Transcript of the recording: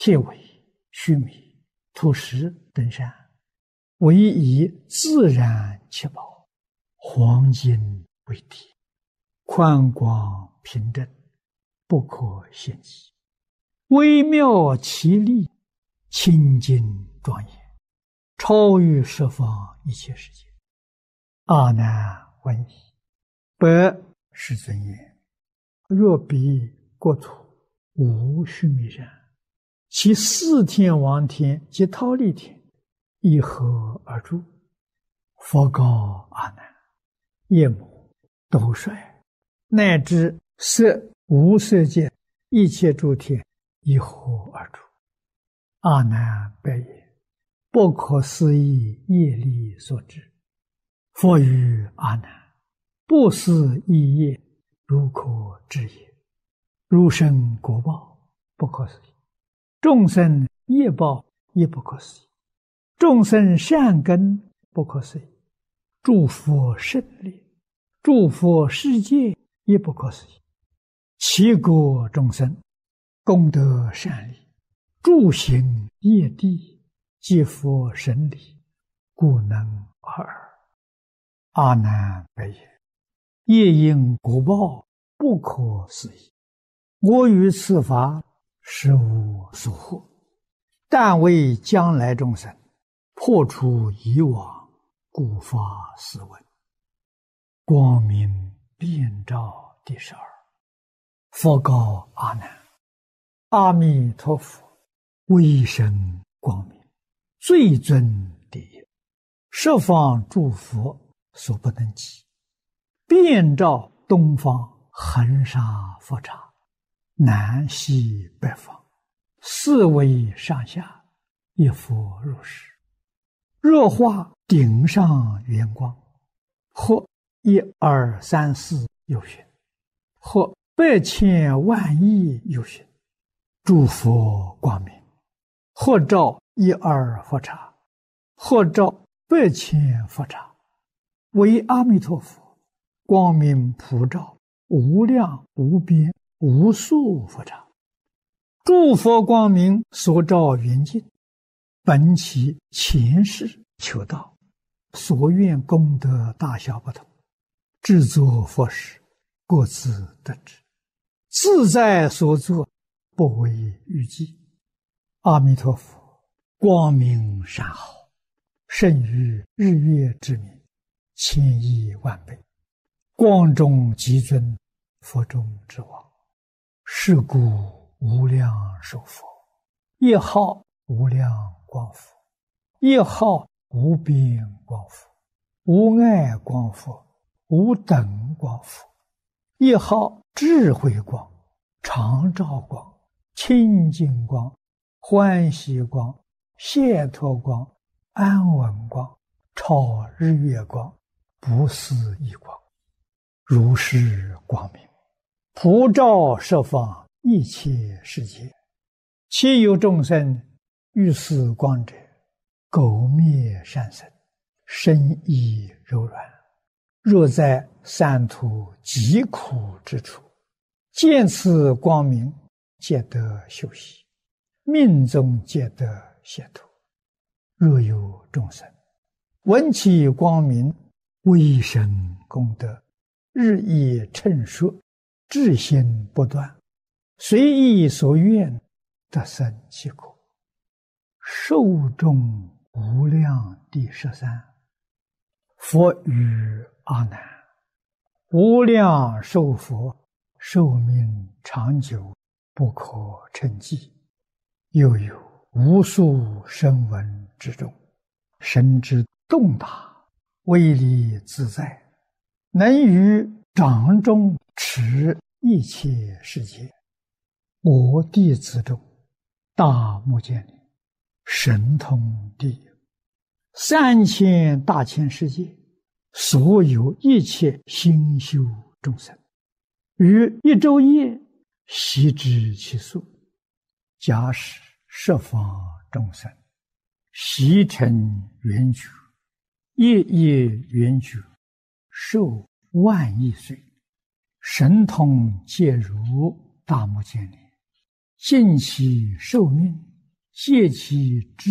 铁尾、须弥、土石等山，唯以自然其宝，黄金为底，宽广平正，不可限计，微妙奇丽，清净庄严，超越十方一切世界。阿难问矣，百世尊言：若彼国土无须弥山，其四天王天及忉利天以何而住？佛告阿难：夜幕、斗率，乃至色无色界一切诸天以何而住？阿难白言：不可思议业力所致。佛语阿难：不思议业，如可知也。如生果报，不可思议；众生业报，也不可思议；众生善根，不可思议；诸佛胜利，诸佛世界，也不可思议。其国众生，功德善利，诸行业地，皆佛神力，故能尔。阿难白言：业因果报，不可思议。我于此法，实无所获，但为将来众生破除以往，故发斯文。光明遍照第12。佛告阿难：阿弥陀佛威神光明，最尊第一，十方诸佛所不能及，遍照东方恒沙佛刹，南西北方，四维上下，一佛如是。若化顶上圆光，或1、2、3、4有寻，或100千万亿有寻，诸佛光明，或照1、2佛刹，或照100千佛刹，为阿弥陀佛光明普照无量无边无数佛刹。诸佛光明所照圆净，本其前世求道，所愿功德大小不同，制作佛事，各自得之，自在所作，不为预计。阿弥陀佛光明善好，胜于日月之明，1000亿万倍，光中极尊，佛中之王。是故无量寿佛，一号无量光佛，一号无边光佛，无碍光佛，无等光佛，一号智慧光，常照光，清净光，欢喜光，解脱光，安稳光，超日月光，不思议光。如是光明普照十方一切世界，其有众生遇此光者，苟灭善生，身意柔软，若在三途极苦之处，见此光明，皆得休息，命中皆得解脱。若有众生闻其光明，威神功德日益称说，至心不断，随意所愿，得生其果。寿终无量第13。佛语阿难：无量寿佛寿命长久，不可称计。又有无数声闻之中，神之动大，威力自在，能于掌中持一切世界。我弟子中，大目犍连神通第一，3000大千世界，所有一切心修众生，于一昼夜悉知其数。假使十方众生悉成圆觉，夜夜圆觉，寿万亿岁，神通皆如大目犍连，尽其寿命， 借其知